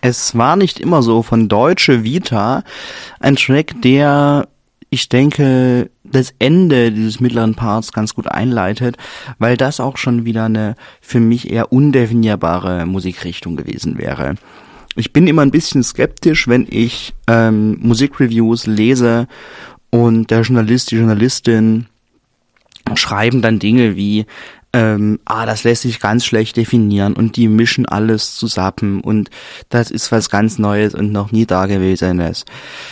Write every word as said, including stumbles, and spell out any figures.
Es war nicht immer so von Deutsche Vita, ein Track, der, ich denke, das Ende dieses mittleren Parts ganz gut einleitet, weil das auch schon wieder eine für mich eher undefinierbare Musikrichtung gewesen wäre. Ich bin immer ein bisschen skeptisch, wenn ich ähm, Musikreviews lese und der Journalist, die Journalistin schreiben dann Dinge wie ähm, ah, das lässt sich ganz schlecht definieren und die mischen alles zusammen und das ist was ganz Neues und noch nie Dagewesenes.